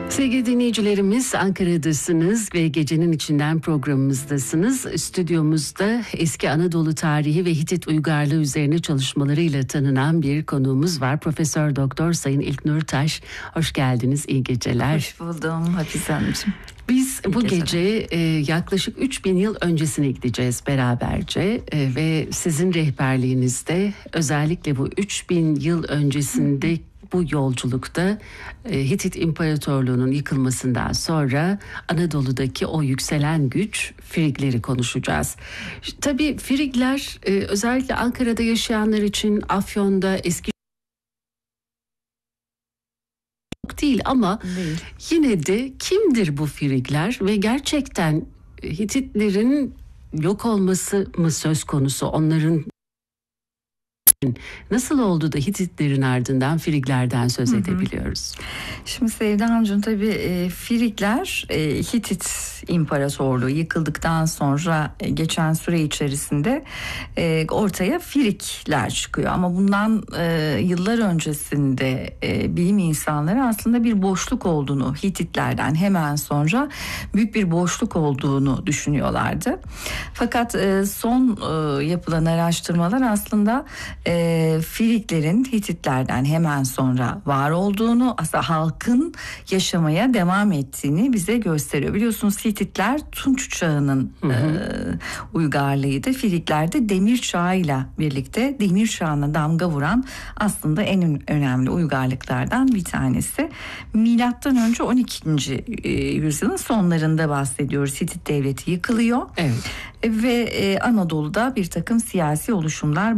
Sevgili dinleyicilerimiz, Ankara'dasınız ve Gecenin İçinden programımızdasınız. Stüdyomuzda eski Anadolu tarihi ve Hitit uygarlığı üzerine çalışmalarıyla tanınan bir konuğumuz var. Profesör Doktor Sayın İlknur Taş. Hoş geldiniz, iyi geceler. Hoş buldum Hafize Hanımcığım. Biz bu gece yaklaşık 3000 yıl öncesine gideceğiz beraberce ve sizin rehberliğinizde özellikle bu 3000 yıl öncesinde bu yolculukta Hitit İmparatorluğu'nun yıkılmasından sonra Anadolu'daki o yükselen güç Frigleri konuşacağız. Tabii Frigler özellikle Ankara'da yaşayanlar için Afyon'da eski değil ama yine de kimdir bu Frigler ve gerçekten Hititlerin yok olması mı söz konusu? Onların nasıl oldu da Hititlerin ardından Friglerden söz edebiliyoruz? Şimdi Sevda Hanımcığım, tabii Frigler Hitit İmparatorluğu yıkıldıktan sonra geçen süre içerisinde ortaya Frigler çıkıyor. Ama bundan yıllar öncesinde bilim insanları aslında bir boşluk olduğunu, Hititlerden hemen sonra büyük bir boşluk olduğunu düşünüyorlardı. Fakat son yapılan araştırmalar aslında Friglerin Hititlerden hemen sonra var olduğunu, aslında halkın yaşamaya devam ettiğini bize gösteriyor. Biliyorsunuz Hititler Tunç Çağı'nın uygarlığıydı. Frigler de Demir Çağı'yla birlikte Demir Çağı'na damga vuran aslında en önemli uygarlıklardan bir tanesi. Milattan önce 12. yüzyılın sonlarında bahsediyoruz. Hitit devleti yıkılıyor. Evet. Ve Anadolu'da bir takım siyasi oluşumlar